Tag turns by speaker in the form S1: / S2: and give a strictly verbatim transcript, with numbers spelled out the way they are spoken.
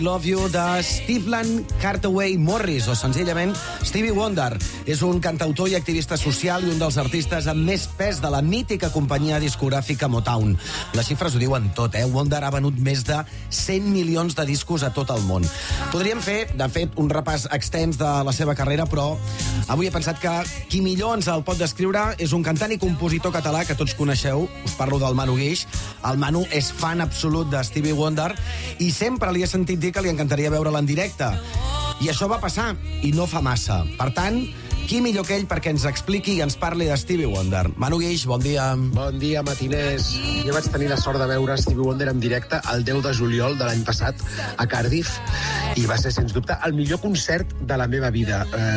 S1: Love You de Stephen Hardaway Morris, o senzillament Stevie Wonder. És un cantautor i activista social i un dels artistes amb més pes de la mítica companyia discogràfica Motown. Les xifres ho diuen tot, eh? Wonder ha venut més de cent milions de discos a tot el món. Podríem fer, de fet, un repàs extens de la seva carrera, però avui he pensat que qui millor ens el pot descriure és un cantant i compositor català que tots coneixeu. Us parlo del Manu Guix. El Manu és fan absolut de Stevie Wonder i sempre li he sentit dir que li encantaria veure'l en directe. I això va passar, i no fa massa. Per tant, qui millor que ell perquè ens expliqui i ens parli de Stevie Wonder? Manu Guix, bon dia.
S2: Bon dia, matiners. Jo vaig tenir la sort de veure Stevie Wonder en directe el deu de juliol de l'any passat a Cardiff i va ser, sens dubte, el millor concert de la meva vida. Eh,